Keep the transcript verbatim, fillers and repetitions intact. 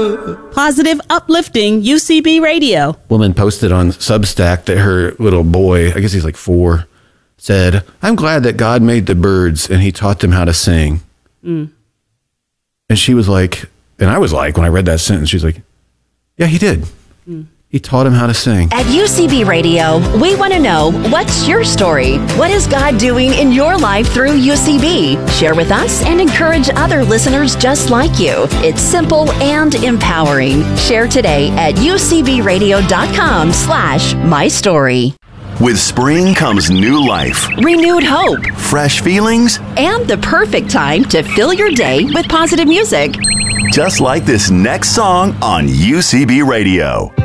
Positive, uplifting U C B radio. Woman posted on Substack that her little boy, I guess he's like four, said, "I'm glad that God made the birds and he taught them how to sing." Mm. And she was like, and I was like, when I read that sentence, she's like, yeah, he did. Mm. He taught him how to sing. At U C B Radio, we want to know, what's your story? What is God doing in your life through U C B? Share with us and encourage other listeners just like you. It's simple and empowering. Share today at ucbradio.com slash my story. With spring comes new life, renewed hope, fresh feelings, and the perfect time to fill your day with positive music. Just like this next song on U C B Radio.